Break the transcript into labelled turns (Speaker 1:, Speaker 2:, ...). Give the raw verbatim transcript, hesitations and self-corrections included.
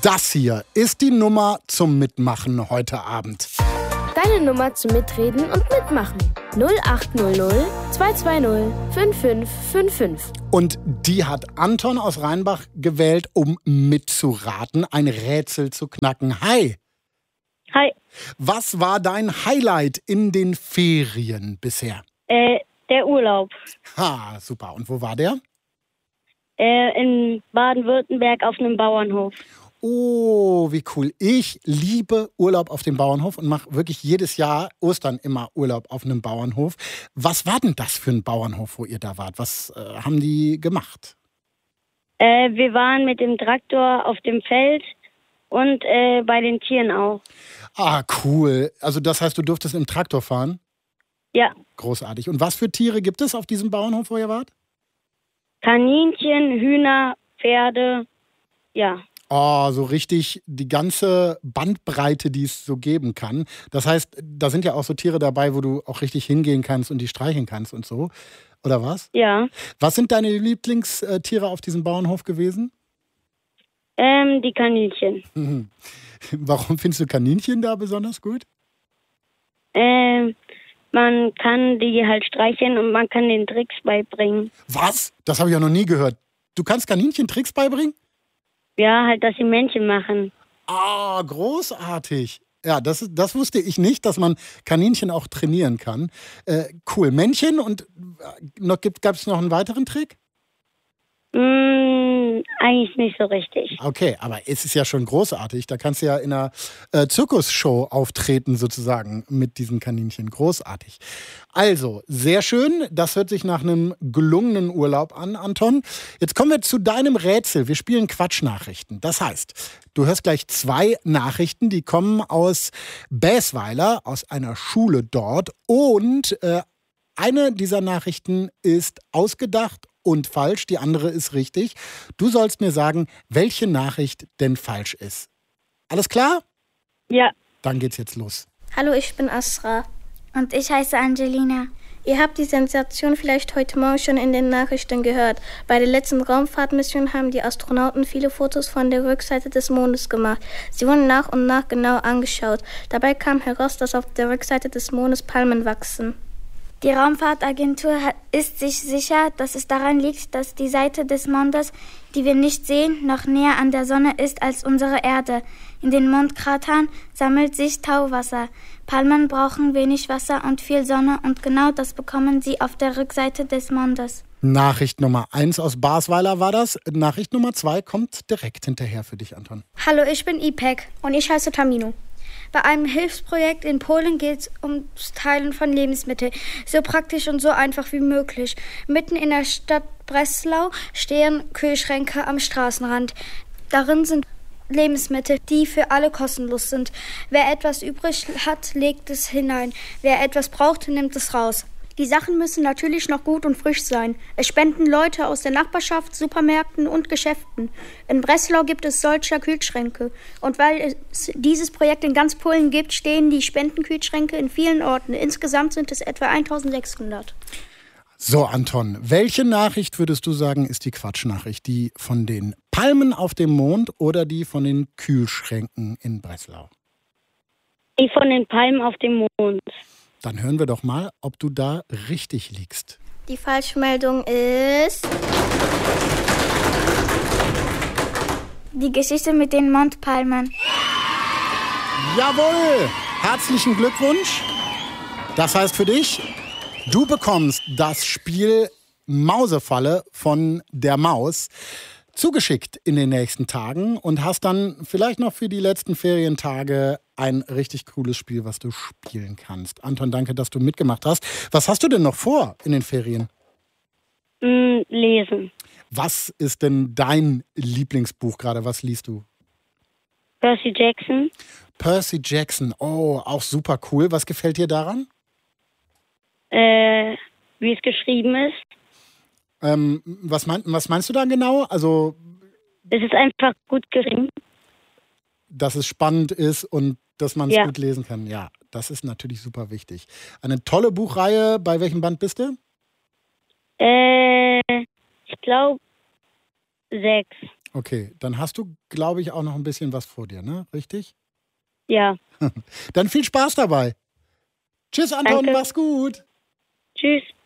Speaker 1: Das hier ist die Nummer zum Mitmachen heute Abend.
Speaker 2: Deine Nummer zum Mitreden und Mitmachen. null acht null null zwei zwei null fünf fünf fünf fünf.
Speaker 1: Und die hat Anton aus Rheinbach gewählt, um mitzuraten, ein Rätsel zu knacken. Hi!
Speaker 3: Hi.
Speaker 1: Was war dein Highlight in den Ferien bisher?
Speaker 3: Äh, der Urlaub.
Speaker 1: Ha, super. Und wo war der?
Speaker 3: Äh, in Baden-Württemberg auf einem Bauernhof.
Speaker 1: Oh, wie cool. Ich liebe Urlaub auf dem Bauernhof und mache wirklich jedes Jahr Ostern immer Urlaub auf einem Bauernhof. Was war denn das für ein Bauernhof, wo ihr da wart? Was äh, haben die gemacht?
Speaker 3: Äh, wir waren mit dem Traktor auf dem Feld und äh, bei den Tieren auch.
Speaker 1: Ah, cool. Also das heißt, du durftest im Traktor fahren?
Speaker 3: Ja.
Speaker 1: Großartig. Und was für Tiere gibt es auf diesem Bauernhof, wo ihr wart?
Speaker 3: Kaninchen, Hühner, Pferde, ja.
Speaker 1: Oh, so richtig die ganze Bandbreite, die es so geben kann. Das heißt, da sind ja auch so Tiere dabei, wo du auch richtig hingehen kannst und die streicheln kannst und so. Oder was?
Speaker 3: Ja.
Speaker 1: Was sind deine Lieblingstiere auf diesem Bauernhof gewesen?
Speaker 3: Ähm, die Kaninchen.
Speaker 1: Mhm. Warum findest du Kaninchen da besonders gut?
Speaker 3: Ähm, man kann die halt streicheln und man kann den Tricks beibringen.
Speaker 1: Was? Das habe ich ja noch nie gehört. Du kannst Kaninchen Tricks beibringen?
Speaker 3: Ja, halt, dass sie Männchen machen.
Speaker 1: Ah, großartig. Ja, das, das wusste ich nicht, dass man Kaninchen auch trainieren kann. Äh, cool. Männchen und noch, gab es noch einen weiteren Trick?
Speaker 3: Mm, eigentlich nicht so richtig.
Speaker 1: Okay, aber es ist ja schon großartig. Da kannst du ja in einer äh, Zirkusshow auftreten, sozusagen, mit diesen Kaninchen. Großartig. Also, sehr schön. Das hört sich nach einem gelungenen Urlaub an, Anton. Jetzt kommen wir zu deinem Rätsel. Wir spielen Quatschnachrichten. Das heißt, du hörst gleich zwei Nachrichten, die kommen aus Bäsweiler, aus einer Schule dort. Und äh, eine dieser Nachrichten ist ausgedacht und falsch, die andere ist richtig. Du sollst mir sagen, welche Nachricht denn falsch ist. Alles klar?
Speaker 3: Ja.
Speaker 1: Dann geht's jetzt los.
Speaker 4: Hallo, ich bin Asra.
Speaker 5: Und ich heiße Angelina.
Speaker 4: Ihr habt die Sensation vielleicht heute Morgen schon in den Nachrichten gehört. Bei der letzten Raumfahrtmission haben die Astronauten viele Fotos von der Rückseite des Mondes gemacht. Sie wurden nach und nach genau angeschaut. Dabei kam heraus, dass auf der Rückseite des Mondes Palmen wachsen.
Speaker 5: Die Raumfahrtagentur ist sich sicher, dass es daran liegt, dass die Seite des Mondes, die wir nicht sehen, noch näher an der Sonne ist als unsere Erde. In den Mondkratern sammelt sich Tauwasser. Palmen brauchen wenig Wasser und viel Sonne und genau das bekommen sie auf der Rückseite des Mondes.
Speaker 1: Nachricht Nummer eins aus Basweiler war das. Nachricht Nummer zwei kommt direkt hinterher für dich, Anton.
Speaker 6: Hallo, ich bin Ipek und ich heiße Tamino. Bei einem Hilfsprojekt in Polen geht es ums Teilen von Lebensmitteln, so praktisch und so einfach wie möglich. Mitten in der Stadt Breslau stehen Kühlschränke am Straßenrand. Darin sind Lebensmittel, die für alle kostenlos sind. Wer etwas übrig hat, legt es hinein. Wer etwas braucht, nimmt es raus. Die Sachen müssen natürlich noch gut und frisch sein. Es spenden Leute aus der Nachbarschaft, Supermärkten und Geschäften. In Breslau gibt es solcher Kühlschränke. Und weil es dieses Projekt in ganz Polen gibt, stehen die Spendenkühlschränke in vielen Orten. Insgesamt sind es etwa eintausendsechshundert.
Speaker 1: So, Anton, welche Nachricht würdest du sagen, ist die Quatschnachricht? Die von den Palmen auf dem Mond oder die von den Kühlschränken in Breslau?
Speaker 3: Die von den Palmen auf dem Mond.
Speaker 1: Dann hören wir doch mal, ob du da richtig liegst.
Speaker 4: Die Falschmeldung ist...
Speaker 5: Die Geschichte mit den Mondpalmen.
Speaker 1: Jawohl! Herzlichen Glückwunsch. Das heißt für dich, du bekommst das Spiel Mausefalle von der Maus zugeschickt in den nächsten Tagen und hast dann vielleicht noch für die letzten Ferientage ein richtig cooles Spiel, was du spielen kannst. Anton, danke, dass du mitgemacht hast. Was hast du denn noch vor in den Ferien?
Speaker 3: Mm, lesen.
Speaker 1: Was ist denn dein Lieblingsbuch gerade? Was liest du?
Speaker 3: Percy Jackson.
Speaker 1: Percy Jackson. Oh, auch super cool. Was gefällt dir daran?
Speaker 3: Äh, wie es geschrieben ist.
Speaker 1: Ähm, was, mein, was meinst du da genau? Also,
Speaker 3: es ist einfach gut geschrieben.
Speaker 1: Dass es spannend ist und dass man es
Speaker 3: ja.
Speaker 1: gut lesen kann. Ja, das ist natürlich super wichtig. Eine tolle Buchreihe. Bei welchem Band bist du?
Speaker 3: Äh, ich glaube sechs.
Speaker 1: Okay, dann hast du, glaube ich, auch noch ein bisschen was vor dir, ne? Richtig?
Speaker 3: Ja.
Speaker 1: Dann viel Spaß dabei. Tschüss, Anton,
Speaker 3: Danke.
Speaker 1: mach's gut.
Speaker 3: Tschüss.